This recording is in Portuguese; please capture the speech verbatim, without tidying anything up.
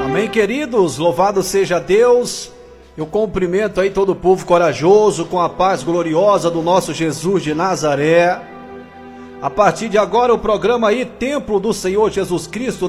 Amém, queridos, louvado seja Deus. Eu cumprimento aí todo o povo corajoso com a paz gloriosa do nosso Jesus de Nazaré. A partir de agora o programa aí Templo do Senhor Jesus Cristo